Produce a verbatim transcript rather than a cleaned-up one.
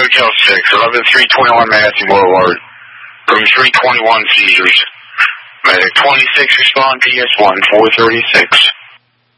Hotel six, eleven three twenty-one Manhattan Boulevard. Room three twenty-one, seizures. Medic twenty-six, respond P S one, four thirty-six.